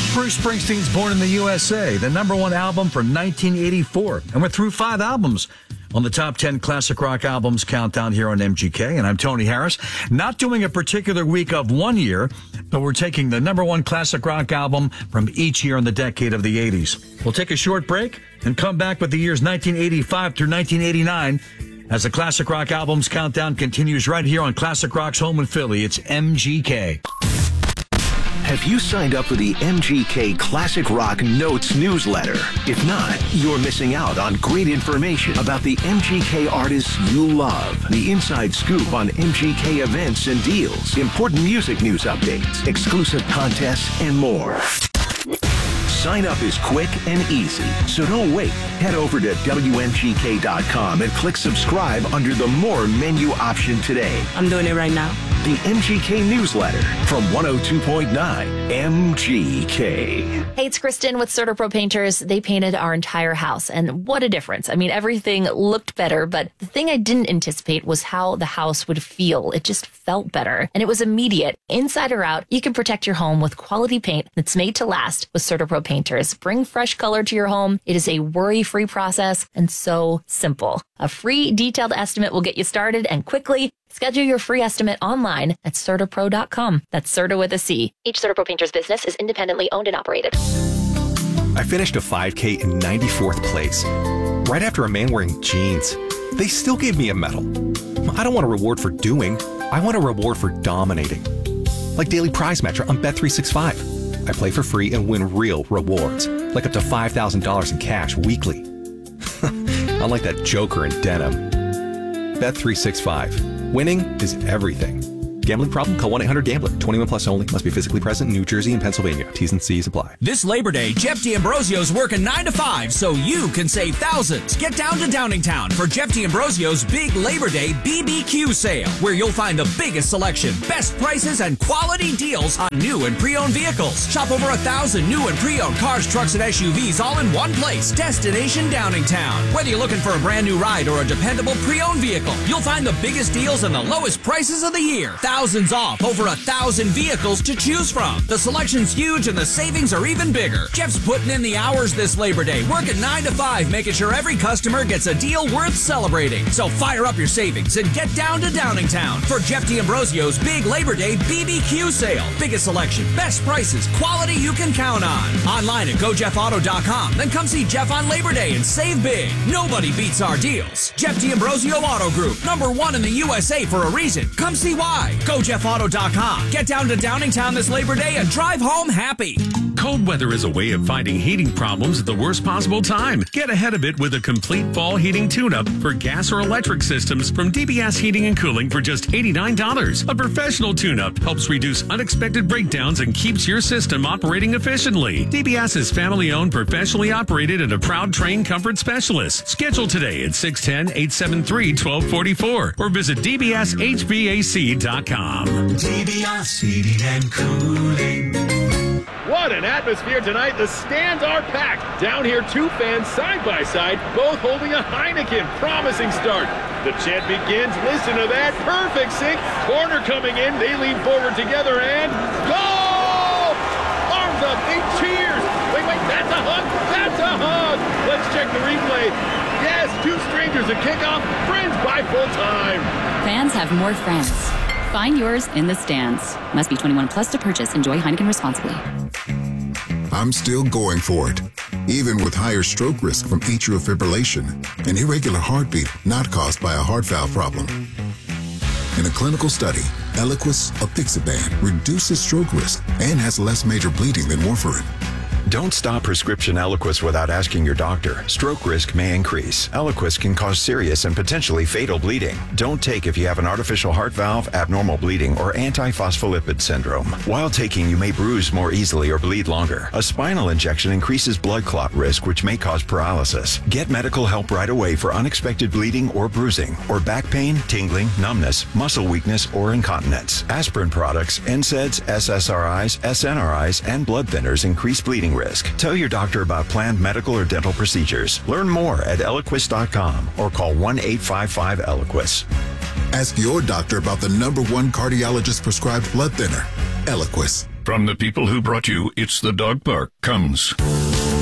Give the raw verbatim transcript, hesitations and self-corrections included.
Bruce Springsteen's Born in the U S A, the number one album from nineteen eighty-four. And we're through five albums on the top ten classic rock albums countdown here on M G K. And I'm Tony Harris. Not doing a particular week of one year, but we're taking the number one classic rock album from each year in the decade of the eighties. We'll take a short break and come back with the years nineteen eighty-five through nineteen eighty-nine as the classic rock albums countdown continues right here on Classic Rock's home in Philly. It's M G K. Have you signed up for the M G K Classic Rock Notes newsletter? If not, you're missing out on great information about the M G K artists you love, the inside scoop on M G K events and deals, important music news updates, exclusive contests, and more. Sign up is quick and easy, so don't wait. Head over to W M G K dot com and click subscribe under the More menu option today. I'm doing it right now. The M G K newsletter from one oh two point nine M G K. Hey, it's Kristen with CertaPro Painters. They painted our entire house, and what a difference. I mean, everything looked better, but the thing I didn't anticipate was how the house would feel. It just felt better, and it was immediate. Inside or out, you can protect your home with quality paint that's made to last with CertaPro Painters. Bring fresh color to your home. It is a worry-free process and so simple. A free detailed estimate will get you started and quickly. Schedule your free estimate online at CertaPro dot com. That's Certa with a C. Each CertaPro Painters business is independently owned and operated. I finished a five K in ninety-fourth place, right after a man wearing jeans. They still gave me a medal. I don't want a reward for doing. I want a reward for dominating. Like Daily Prize Matcher on Bet three sixty-five. I play for free and win real rewards, like up to five thousand dollars in cash weekly. Unlike that joker in denim. Bet three sixty-five. Winning is everything. Gambling problem? Call one eight hundred gambler. twenty-one plus only. Must be physically present in New Jersey and Pennsylvania. T's and C's apply. This Labor Day, Jeff D'Ambrosio's working nine to five so you can save thousands. Get down to Downingtown for Jeff D'Ambrosio's big Labor Day B B Q sale, where you'll find the biggest selection, best prices, and quality deals on new and pre-owned vehicles. Shop over a thousand new and pre-owned cars, trucks, and S U Vs all in one place. Destination Downingtown. Whether you're looking for a brand new ride or a dependable pre-owned vehicle, you'll find the biggest deals and the lowest prices of the year. Thousands off, over a thousand vehicles to choose from. The selection's huge and the savings are even bigger. Jeff's putting in the hours this Labor Day, working nine to five, making sure every customer gets a deal worth celebrating. So fire up your savings and get down to Downingtown for Jeff D'Ambrosio's big Labor Day B B Q sale. Biggest selection, best prices, quality you can count on. Online at go jeff auto dot com. Then come see Jeff on Labor Day and save big. Nobody beats our deals. Jeff D'Ambrosio Auto Group, number one in the U S A for a reason. Come see why. Go jeff auto dot com. Get down to Downingtown this Labor Day and drive home happy. Cold weather is a way of finding heating problems at the worst possible time. Get ahead of it with a complete fall heating tune-up for gas or electric systems from D B S Heating and Cooling for just eighty-nine dollars. A professional tune-up helps reduce unexpected breakdowns and keeps your system operating efficiently. D B S is family-owned, professionally operated, and a proud trained comfort specialist. Schedule today at six one zero, eight seven three, one two four four or visit d b s h v a c dot com. D B S Heating and Cooling. What an atmosphere tonight. The stands are packed. Down here, two fans side by side, both holding a Heineken. Promising start. The chant begins. Listen to that. Perfect sync. Corner coming in. They lean forward together and goal! Arms up. They cheers. Wait, wait. That's a hug. That's a hug. Let's check the replay. Yes, two strangers at kickoff. Friends by full time. Fans have more friends. Find yours in the stands. Must be twenty-one plus to purchase. Enjoy Heineken responsibly. I'm still going for it, even with higher stroke risk from atrial fibrillation, an irregular heartbeat not caused by a heart valve problem. In a clinical study, Eliquis apixaban reduces stroke risk and has less major bleeding than warfarin. Don't stop prescription Eliquis without asking your doctor. Stroke risk may increase. Eliquis can cause serious and potentially fatal bleeding. Don't take if you have an artificial heart valve, abnormal bleeding, or antiphospholipid syndrome. While taking, you may bruise more easily or bleed longer. A spinal injection increases blood clot risk, which may cause paralysis. Get medical help right away for unexpected bleeding or bruising, or back pain, tingling, numbness, muscle weakness, or incontinence. Aspirin products, N SAIDs, S S R Is, S N R Is, and blood thinners increase bleeding risk. Tell your doctor about planned medical or dental procedures. Learn more at eliquis dot com or call one eight five five Eliquis. Ask your doctor about the number one cardiologist prescribed blood thinner, Eliquis. From the people who brought you It's the Dog Park comes